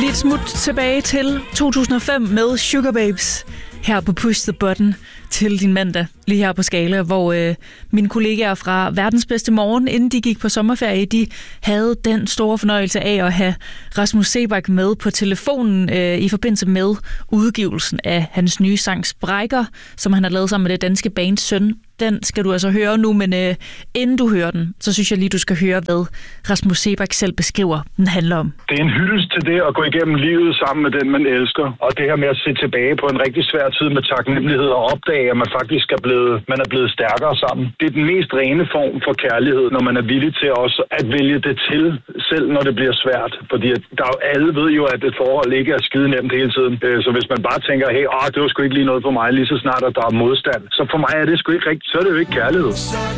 lige et smut tilbage til 2005 med Sugar Babes her på Push the Button til din mandag, lige her på Skala, hvor mine kollegaer fra Verdens Bedste Morgen, inden de gik på sommerferie, de havde den store fornøjelse af at have Rasmus Seebach med på telefonen i forbindelse med udgivelsen af hans nye sang Sprækker, som han har lavet sammen med det danske band Søn. Den skal du altså høre nu, men inden du hører den, så synes jeg lige, du skal høre, hvad Rasmus Seebach selv beskriver, den handler om. Det er en hyldest til det at gå igennem livet sammen med den, man elsker. Og det her med at se tilbage på en rigtig svær tid med taknemmelighed og opdage, at man faktisk man er blevet stærkere sammen. Det er den mest rene form for kærlighed, når man er villig til også at vælge det til, selv når det bliver svært. Fordi alle ved jo, at et forhold ikke er skide nemt hele tiden. Så hvis man bare tænker, hey, det var sgu ikke lige noget for mig, lige så snart at der er modstand. Så for mig er det sgu ikke rigtigt. Så er det jo ikke kærlighed.